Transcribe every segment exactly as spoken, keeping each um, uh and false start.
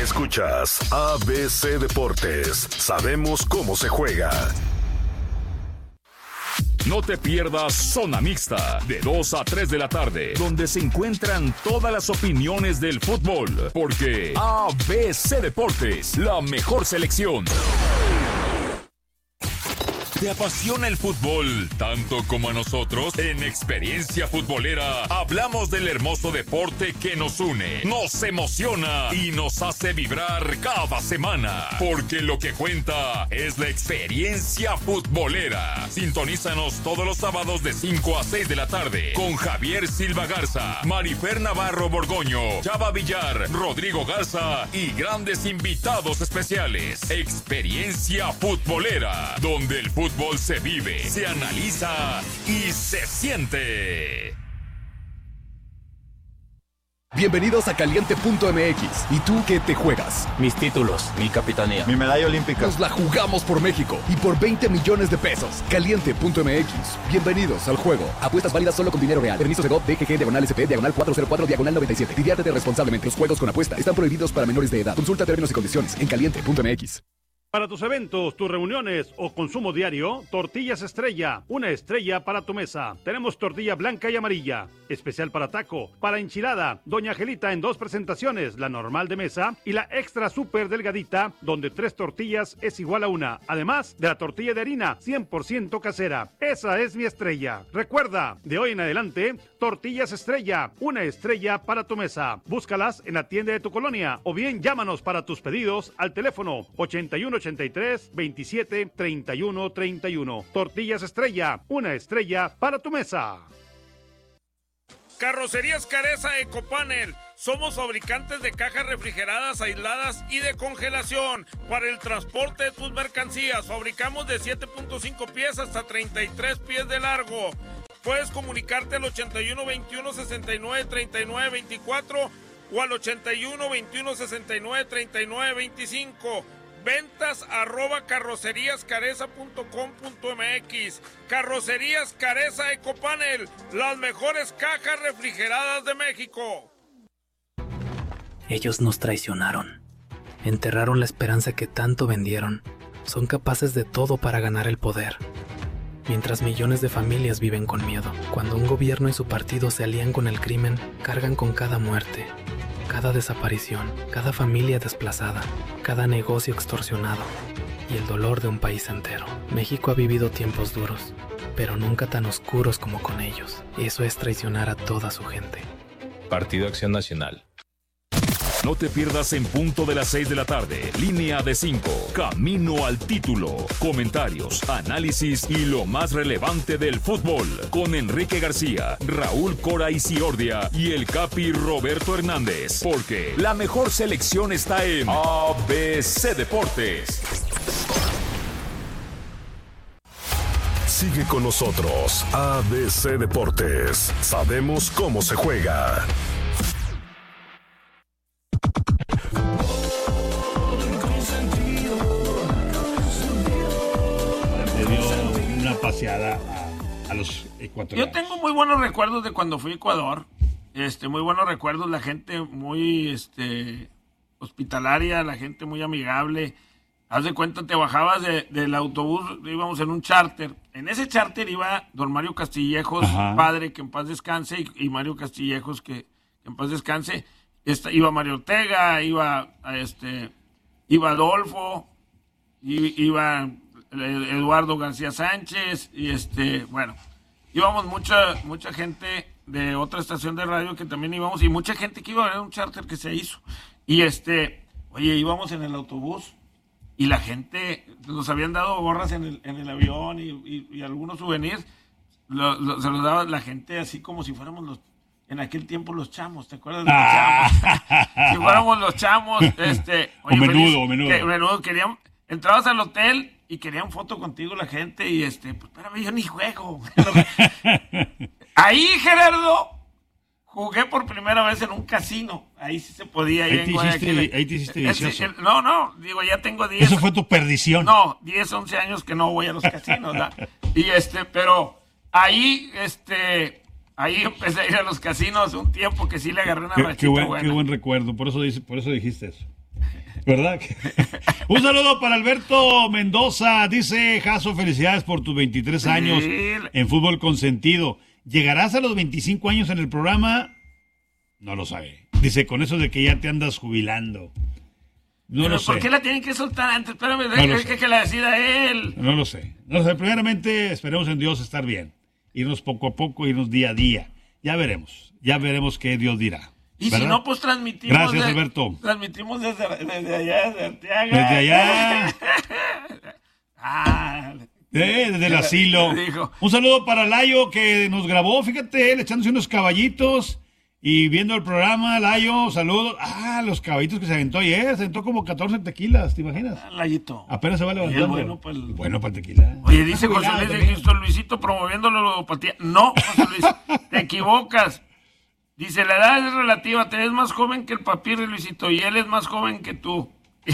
Escuchas A B C Deportes. Sabemos cómo se juega. No te pierdas Zona Mixta, de dos a tres de la tarde, donde se encuentran todas las opiniones del fútbol, porque A B C Deportes, la mejor selección. ¿Te apasiona el fútbol tanto como a nosotros? En Experiencia Futbolera hablamos del hermoso deporte que nos une, nos emociona y nos hace vibrar cada semana. Porque lo que cuenta es la experiencia futbolera. Sintonízanos todos los sábados de cinco a seis de la tarde con Javier Silva Garza, Marifer Navarro Borgoño, Chava Villar, Rodrigo Garza y grandes invitados especiales. Experiencia Futbolera, donde el fútbol Fútbol se vive, se analiza y se siente. Bienvenidos a Caliente punto M X. ¿Y tú qué te juegas? Mis títulos, mi capitanía, mi medalla olímpica. Nos la jugamos por México y por veinte millones de pesos. Caliente punto M X. Bienvenidos al juego. Apuestas válidas solo con dinero real. Permiso de G O V, D G G, diagonal S P, diagonal cuatrocientos cuatro, diagonal noventa y siete. Diviértete responsablemente. Los juegos con apuesta están prohibidos para menores de edad. Consulta términos y condiciones en Caliente punto M X. Para tus eventos, tus reuniones o consumo diario, Tortillas Estrella, una estrella para tu mesa. Tenemos tortilla blanca y amarilla, especial para taco, para enchilada, Doña Angelita en dos presentaciones, la normal de mesa y la extra súper delgadita, donde tres tortillas es igual a una. Además de la tortilla de harina, cien por ciento casera. Esa es mi estrella. Recuerda, de hoy en adelante, Tortillas Estrella, una estrella para tu mesa. Búscalas en la tienda de tu colonia o bien llámanos para tus pedidos al teléfono ochenta y uno ochenta y tres, veintisiete, treinta y uno, treinta y uno. Tortillas Estrella, una estrella para tu mesa. Carrocerías Careza Ecopanel. Somos fabricantes de cajas refrigeradas, aisladas y de congelación para el transporte de tus mercancías. Fabricamos de siete punto cinco pies hasta treinta y tres pies de largo. Puedes comunicarte al ochenta y uno, veintiuno, sesenta y nueve, treinta y nueve, veinticuatro o al ochenta y uno, veintiuno, sesenta y nueve, treinta y nueve, veinticinco. Ventas arroba carrocerías careza punto com punto m x. Carrocerías Careza Ecopanel, las mejores cajas refrigeradas de México. Ellos nos traicionaron. Enterraron la esperanza que tanto vendieron. Son capaces de todo para ganar el poder. Mientras millones de familias viven con miedo. Cuando un gobierno y su partido se alían con el crimen, cargan con cada muerte, cada desaparición, cada familia desplazada, cada negocio extorsionado y el dolor de un país entero. México ha vivido tiempos duros, pero nunca tan oscuros como con ellos. Eso es traicionar a toda su gente. Partido Acción Nacional. No te pierdas en punto de las seis de la tarde. Línea de cinco. Camino al título. Comentarios, análisis y lo más relevante del fútbol. Con Enrique García, Raúl Cora Isiordia y el Capi Roberto Hernández. Porque la mejor selección está en A B C Deportes. Sigue con nosotros. A B C Deportes. Sabemos cómo se juega. Paseada a, a los ecuatorianos. Yo tengo muy buenos recuerdos de cuando fui a Ecuador. Este, muy buenos recuerdos, la gente muy este, hospitalaria, la gente muy amigable. Haz de cuenta, te bajabas de, del autobús, íbamos en un charter. En ese charter iba don Mario Castillejos, Ajá. padre, que en paz descanse, y, y Mario Castillejos, que, que en paz descanse. Esta, iba Mario Ortega, iba, este, iba Adolfo, y, iba Eduardo García Sánchez, y este, bueno, íbamos mucha, mucha gente de otra estación de radio que también íbamos, y mucha gente que iba a ver un charter que se hizo. Y este, oye, íbamos en el autobús, y la gente, nos habían dado gorras en el, en el avión, y, y, y algunos souvenirs, lo, lo, se los daba la gente así como si fuéramos los, en aquel tiempo los chamos, ¿te acuerdas de los ah. chamos? Si fuéramos los chamos, este, oye, o menudo, feliz, o menudo. Que, menudo, querían, entrabas al hotel y querían foto contigo la gente, y este, pues espérame, yo ni juego. Ahí, Gerardo, jugué por primera vez en un casino. Ahí sí se podía. Ahí, ahí, te, hiciste, ahí te hiciste vicioso. El, no, no, digo, ya tengo diez. Eso fue tu perdición. No, diez, once años que no voy a los casinos, ¿verdad? Y este, pero ahí, este, ahí empecé a ir a los casinos un tiempo que sí le agarré una qué, rachita qué buen, buena. Qué buen recuerdo, por eso, dice, por eso dijiste eso. ¿Verdad? Un saludo para Alberto Mendoza. Dice, Jaso, felicidades por tus veintitrés años en Fútbol Consentido. ¿Llegarás a los veinticinco años en el programa? No lo sabe. Dice, con eso de que ya te andas jubilando. No Pero lo sé. ¿por qué la tienen que soltar antes? Espérame, No lo es que, sé. que la decida él. No lo sé. No lo sé. Primeramente, esperemos en Dios estar bien. Irnos poco a poco, irnos día a día. Ya veremos. Ya veremos qué Dios dirá. Y ¿verdad? si no, pues transmitimos. Gracias, de- Alberto. Transmitimos desde, desde allá, desde Arteaga. Desde allá. ah, Eh, desde el asilo. Dijo. Un saludo para Layo que nos grabó, fíjate, él echándose unos caballitos y viendo el programa. Layo, saludos. Ah, los caballitos que se aventó ayer, se aventó como catorce tequilas, ¿te imaginas? Layito. Apenas se va Y levantando. es bueno para el... Bueno para el tequila. Oye, dice Está José jubilado Luis de también. Houston, Luisito promoviendo la ludopatía. No, José Luis, te equivocas. Dice, la edad es relativa, te ves más joven que el papirri, Luisito, y él es más joven que tú.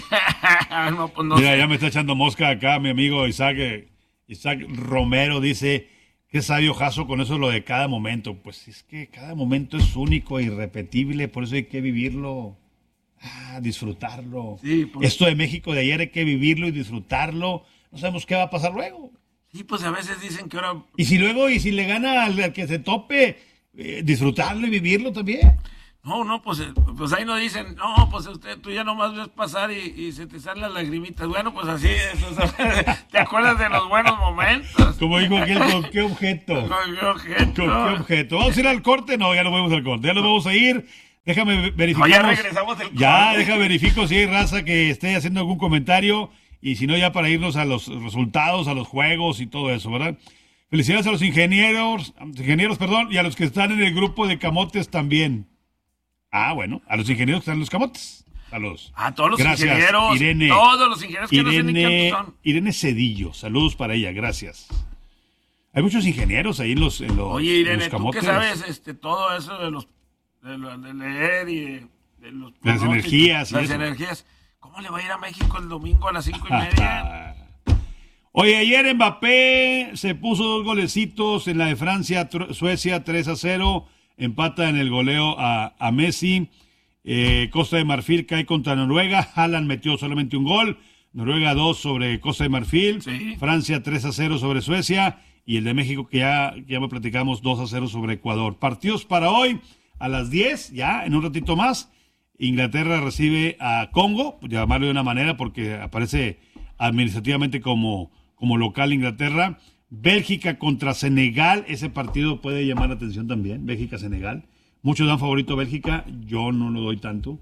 no, pues no Mira, sé. ya me está echando mosca acá mi amigo Isaac, eh, Isaac Romero, dice, qué sabio Jaso con eso lo de cada momento. Pues es que cada momento es único e irrepetible, por eso hay que vivirlo, ah, disfrutarlo. Sí, pues. Esto de México de ayer hay que vivirlo y disfrutarlo. No sabemos qué va a pasar luego. Sí, pues a veces dicen que ahora... Y si luego, y si le gana al, al que se tope, eh, disfrutarlo y vivirlo también. No, no, pues, eh, pues ahí no dicen, no, pues usted, tú ya nomás ves pasar y, y se te salen las lagrimitas. Bueno, pues así es. O sea, te acuerdas de los buenos momentos. Como dijo aquel, ¿con qué objeto? Con qué objeto. ¿Con qué objeto? ¿Vamos a ir al corte? No, ya no vamos al corte. Ya nos vamos a ir. Déjame verificar. No, ya regresamos del Ya, corte. deja verifico si hay raza que esté haciendo algún comentario. Y si no, ya para irnos a los resultados, a los juegos y todo eso, ¿verdad? Felicidades a los ingenieros, ingenieros, perdón, y a los que están en el grupo de camotes también. Ah, bueno, a los ingenieros que están en los camotes. Saludos. A todos los Gracias, ingenieros. Irene. Todos los ingenieros que no sé ni Irene, quiénes son. Irene Cedillo, saludos para ella, gracias. Hay muchos ingenieros ahí en los, en los, Oye, en Irene, los ¿tú camotes. qué sabes este, todo eso de los de, lo- de leer y de, de los Las pronósticos, energías y las eso. energías? ¿Cómo le va a ir a México el domingo a las cinco y media? Oye, ayer Mbappé se puso dos golecitos en la de Francia, tr- Suecia tres a cero, empata en el goleo a, a Messi. Eh, Costa de Marfil cae contra Noruega, Haaland metió solamente un gol, Noruega dos sobre Costa de Marfil, Sí. Francia tres a cero sobre Suecia y el de México que ya, que ya me platicamos dos a cero sobre Ecuador. Partidos para hoy a las diez, ya en un ratito más. Inglaterra recibe a Congo, llamarlo de una manera porque aparece administrativamente como, como local Inglaterra. Bélgica contra Senegal, ese partido puede llamar la atención también, Bélgica-Senegal. Muchos dan favorito a Bélgica, yo no lo doy tanto.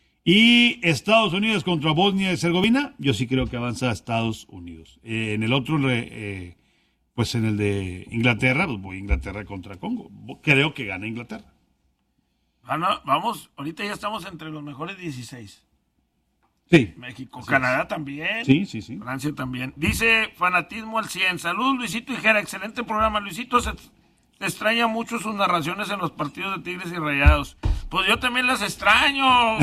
Y Estados Unidos contra Bosnia y Herzegovina, yo sí creo que avanza a Estados Unidos. Eh, en el otro, eh, pues en el de Inglaterra, pues voy a Inglaterra contra Congo. Creo que gana Inglaterra. Ah, no, vamos, ahorita ya estamos entre los mejores dieciséis. Sí. México, Así Canadá es. también. Sí, sí, sí. Francia también. Dice Fanatismo al cien. Saludos, Luisito y Jera. Excelente programa. Luisito, se te extraña mucho sus narraciones en los partidos de Tigres y Rayados. Pues yo también las extraño.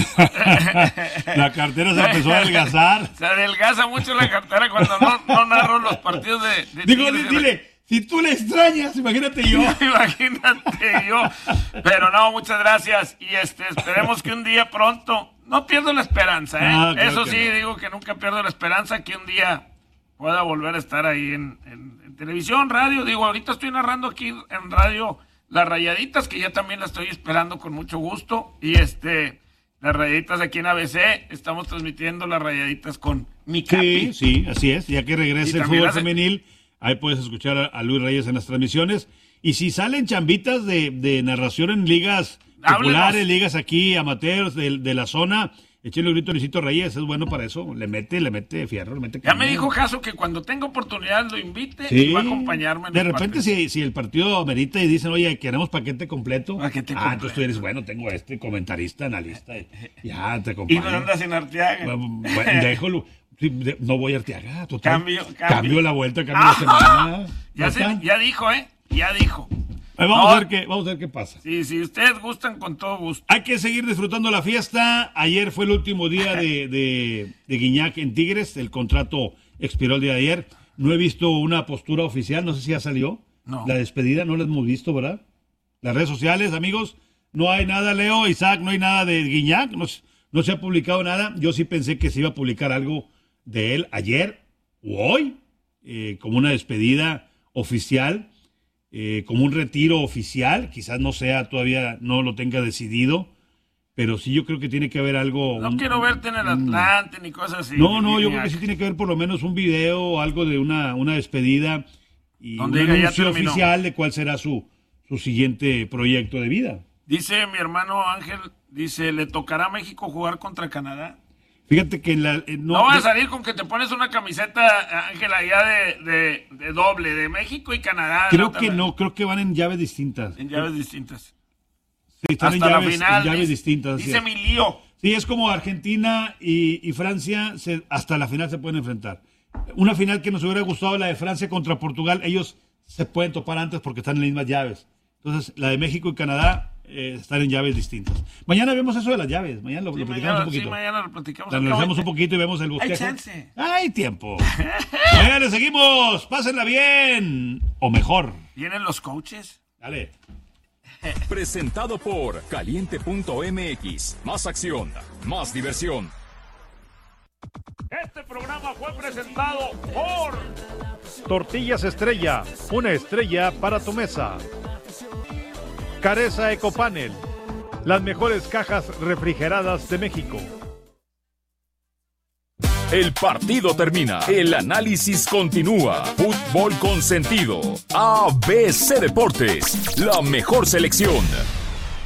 La cartera se empezó a adelgazar. Se adelgaza mucho la cartera cuando no, no narro los partidos de, de Digo, Tigres y dile, si tú le extrañas, imagínate yo. Imagínate yo. Pero no, muchas gracias. Y este, esperemos que un día pronto, no pierdo la esperanza, ¿eh? Ah, claro Eso que sí, no. digo que nunca pierdo la esperanza que un día pueda volver a estar ahí en, en- en televisión, radio. Digo, ahorita estoy narrando aquí en radio las Rayaditas, que ya también la estoy esperando con mucho gusto. Y este, las Rayaditas aquí en A B C, estamos transmitiendo las Rayaditas con mi Sí, Capi. sí, así es. Ya que Y regrese el también fútbol hace- femenil, ahí puedes escuchar a, a Luis Reyes en las transmisiones. Y si salen chambitas de, de narración en ligas Háblenos. populares, ligas aquí, amateurs de, de la zona, échenle un grito a Luisito Reyes, es bueno para eso. Le mete, le mete fierro, le mete Ya me caña. dijo Jaso que cuando tenga oportunidad lo invite Sí. y va a acompañarme en De los repente, partidos. si, si el partido amerita y dicen, oye, queremos paquete completo. Paquete ah, completo. entonces tú eres, bueno, tengo este comentarista, analista. y- Ya, te Y acompaño. no andas en Arteaga. Bueno, déjalo. Sí, de- no voy a Arteaga, total. Cambio, cambio. la vuelta, cambio la semana. Ya, se- está. ya dijo, ¿eh? Ya dijo. Ahí vamos, No. a ver qué, vamos a ver qué pasa. Sí, si ustedes gustan, con todo gusto. Hay que seguir disfrutando la fiesta. Ayer fue el último día de, de, de Guiñac en Tigres. El contrato expiró el día de ayer. No he visto una postura oficial. No sé si ya salió. No. La despedida no la hemos visto, ¿verdad? Las redes sociales, amigos. No hay nada, Leo, Isaac, no hay nada de Guiñac. No, no se ha publicado nada. Yo sí pensé que se iba a publicar algo de él ayer o hoy, eh, como una despedida oficial, eh, como un retiro oficial. Quizás no sea todavía, no lo tenga decidido, pero sí yo creo que tiene que haber algo. No un, quiero verte en el Atlante un, ni cosas así. No, no, yo creo que sí tiene que haber por lo menos un video o algo de una, una despedida y un anuncio oficial de cuál será su, su siguiente proyecto de vida. Dice mi hermano Ángel, dice, ¿le tocará a México jugar contra Canadá? Fíjate que en la... Eh, no, no vas a salir con que te pones una camiseta, Ángel, allá de, de, de doble, de México y Canadá. Creo que no, creo que van en llaves distintas. En llaves distintas. Sí, están Hasta en llaves, la final, en llaves dice, distintas. Dice mi lío. Sí, es como Argentina y, y Francia, se, hasta la final se pueden enfrentar. Una final que nos hubiera gustado, la de Francia contra Portugal, ellos se pueden topar antes porque están en las mismas llaves. Entonces, la de México y Canadá eh, están en llaves distintas. Mañana vemos eso de las llaves. Mañana lo, sí, lo platicamos mañana, un poquito. Sí, mañana lo platicamos. Lo analizamos un poquito y vemos el bosquejo. Hay chance. ¡Hay tiempo! Mañana le seguimos. Pásenla bien. O mejor. ¿Vienen los coaches? Dale. Presentado por Caliente punto M X. Más acción, más diversión. Este programa fue presentado por Tortillas Estrella, una estrella para tu mesa. Careza Ecopanel, las mejores cajas refrigeradas de México. El partido termina, el análisis continúa. Fútbol con sentido. A B C Deportes, la mejor selección.